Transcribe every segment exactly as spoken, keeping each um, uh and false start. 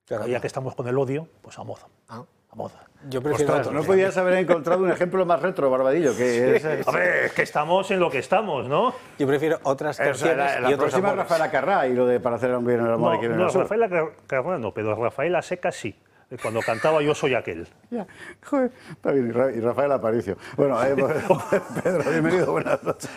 Claro, ya que estamos con el odio, pues a moda. Ah. A moda. Yo prefiero Ostras, no podías haber encontrado un ejemplo más retro, Barbadillo. Que sí. es, A ver, es que estamos en lo que estamos, ¿no? Yo prefiero otras torsiones o sea, la, la y otros próxima amores. Rafaela Carrà y lo de para hacer un bien en el amor No, y quiero en no el sur. Rafaela Carrà no, pero Rafaela Seca sí. Cuando cantaba Yo soy aquel. Ya, joder, está bien, y Rafael Aparicio. Bueno, eh, Pedro, bienvenido, buenas noches.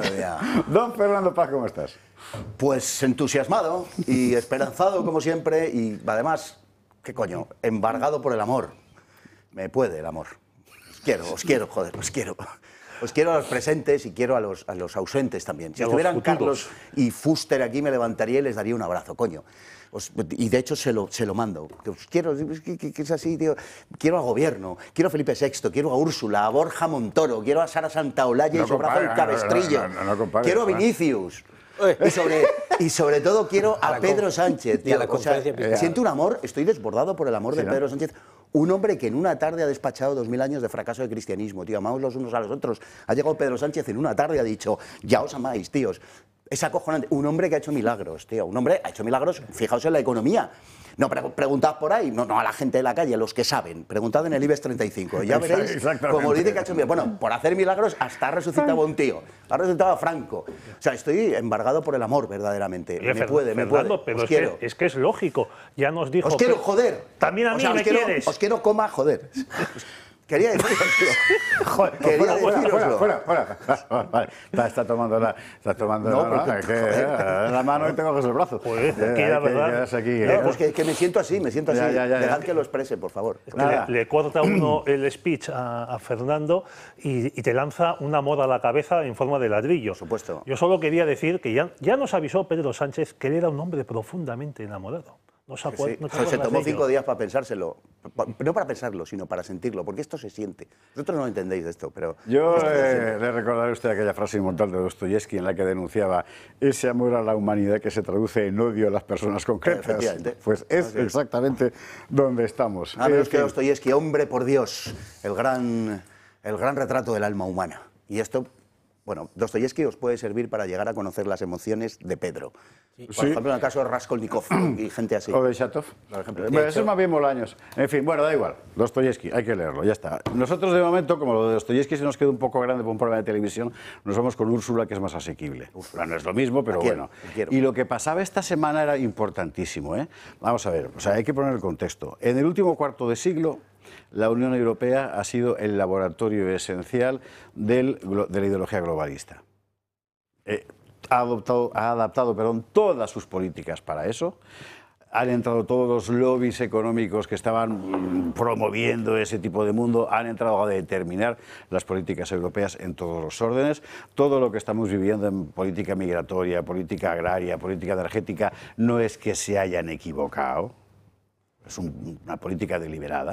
Don Fernando Paz, ¿cómo estás? Pues entusiasmado y esperanzado, como siempre, y además, ¿qué coño? Embargado por el amor. Me puede el amor. Os quiero, os quiero, joder, os quiero. Os quiero a los presentes y quiero a los, a los ausentes también. Si estuvieran Carlos y Fuster aquí, me levantaría y les daría un abrazo, coño. Os, y de hecho se lo, se lo mando. Os quiero, que, que, que es así, tío. Quiero al gobierno, quiero a Felipe sexto, quiero a Úrsula, a Borja Montoro, quiero a Sara Santaolalla no y su brazo el cabestrillo. No, no, no, no compares, quiero a Vinicius. Y sobre, y sobre todo quiero a, a Pedro Sánchez, tío. O sea, siento un amor, estoy desbordado por el amor sí, de Pedro ¿no? Sánchez. Un hombre que en una tarde ha despachado dos mil años de fracaso de cristianismo, tío. Amamos los unos a los otros. Ha llegado Pedro Sánchez en una tarde y ha dicho, ya os amáis, tíos. Es acojonante. Un hombre que ha hecho milagros, tío. Un hombre ha hecho milagros, fijaos en la economía. No, pre preguntad por ahí, no, no a la gente de la calle, a los que saben. Preguntad en el IBEX treinta y cinco. Ya veréis, como dice que ha hecho milagros. Bueno, por hacer milagros hasta ha resucitado a un tío. Ha resucitado a Franco. O sea, estoy embargado por el amor, verdaderamente. Oye, me puede, me Fernando, puede. Pero os es, quiero. Que, es que es lógico. Ya nos dijo... Os quiero, que... joder. También a mí o sea, me os quiero, quieres. Os quiero, coma, joder. Quería deciroslo. Joder, Quería fuera, deciroslo. Fuera, fuera, fuera. Vale. Está, está tomando la, está tomando no, la, porque, que, eh, la mano y te coges el brazo. Pues, eh, aquí la verdad. Que aquí, no, pues que, que me siento así, me siento así. Ya, ya, ya, Dejad ya. que lo exprese, por favor. Es que le, le corta uno el speech a, a Fernando y, y te lanza una moda a la cabeza en forma de ladrillo. Por supuesto. Yo solo quería decir que ya, ya nos avisó Pedro Sánchez que él era un hombre profundamente enamorado. No se, sí. no se tomó cinco días para pensárselo. No para pensarlo, sino para sentirlo, porque esto se siente. Vosotros no entendéis de esto, pero... Yo eh, le recordaré a usted aquella frase inmortal de Dostoyevsky en la que denunciaba ese amor a la humanidad que se traduce en odio a las personas concretas. Pues es okay. exactamente donde estamos. A menos que Dostoyevsky, hombre por Dios, el gran, el gran retrato del alma humana. Y esto... Bueno, Dostoyevsky os puede servir para llegar a conocer las emociones de Pedro. Sí. Por sí. ejemplo, en el caso de Raskolnikov y gente así. O de Chatov. Por ejemplo. Bueno, eso es más bien Bolaños. En fin, bueno, da igual. Dostoyevsky, hay que leerlo, ya está. Nosotros, de momento, como lo de Dostoyevsky se nos queda un poco grande por un programa de televisión, nos vamos con Úrsula, que es más asequible. Úrsula no es lo mismo, pero quiero, bueno. Y lo que pasaba esta semana era importantísimo, ¿eh? Vamos a ver, o sea, hay que poner el contexto. En el último cuarto de siglo, la Unión Europea ha sido el laboratorio esencial del, de la ideología globalista. Eh, ha adoptado, ha adaptado perdón, todas sus políticas para eso. Han entrado todos los lobbies económicos que estaban promoviendo ese tipo de mundo, han entrado a determinar las políticas europeas en todos los órdenes. Todo lo que estamos viviendo en política migratoria, política agraria, política energética, no es que se hayan equivocado, es un, una política deliberada.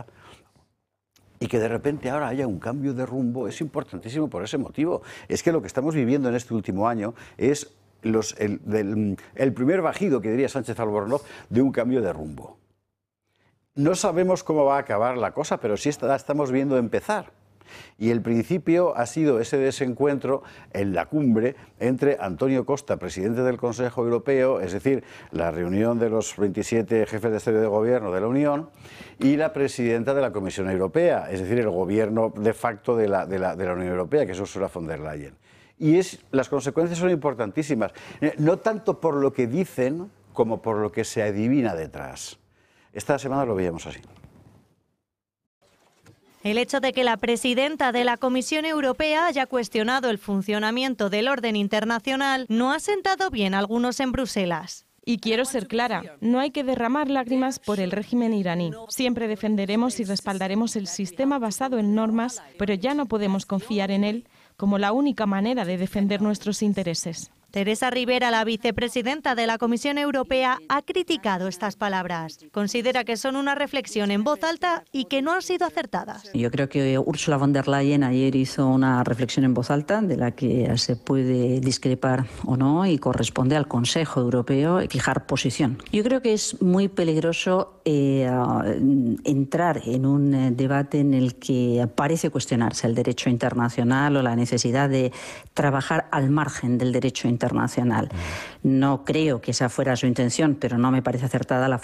Y que de repente ahora haya un cambio de rumbo es importantísimo por ese motivo. Es que lo que estamos viviendo en este último año es los, el, del, el primer bajido, que diría Sánchez Albornoz, de un cambio de rumbo. No sabemos cómo va a acabar la cosa, pero sí está, estamos viendo empezar. Y el principio ha sido ese desencuentro en la cumbre entre Antonio Costa, presidente del Consejo Europeo, es decir, la reunión de los veintisiete jefes de Estado y de Gobierno de la Unión, y la presidenta de la Comisión Europea, es decir, el gobierno de facto de la, de la, de la Unión Europea, que es Ursula von der Leyen. Y es, las consecuencias son importantísimas, no tanto por lo que dicen como por lo que se adivina detrás. Esta semana lo veíamos así. El hecho de que la presidenta de la Comisión Europea haya cuestionado el funcionamiento del orden internacional no ha sentado bien a algunos en Bruselas. Y quiero ser clara, no hay que derramar lágrimas por el régimen iraní. Siempre defenderemos y respaldaremos el sistema basado en normas, pero ya no podemos confiar en él como la única manera de defender nuestros intereses. Teresa Ribera, la vicepresidenta de la Comisión Europea, ha criticado estas palabras. Considera que son una reflexión en voz alta y que no han sido acertadas. Yo creo que Ursula von der Leyen ayer hizo una reflexión en voz alta de la que se puede discrepar o no y corresponde al Consejo Europeo fijar posición. Yo creo que es muy peligroso eh, entrar en un debate en el que parece cuestionarse el derecho internacional o la necesidad de trabajar al margen del derecho internacional. No creo que esa fuera su intención, pero no me parece acertada la